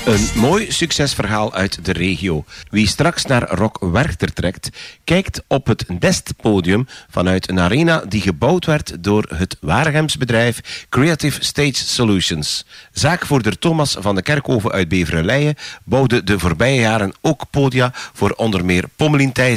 Een mooi succesverhaal uit de regio. Wie straks naar Rock Werchter trekt, kijkt op het Dest-podium vanuit een arena die gebouwd werd door het Waregems bedrijf Creative Stage Solutions. Zaakvoerder Thomas van de Kerkhoven uit Beverleije bouwde de voorbije jaren ook podia voor onder meer Pommelien Thijs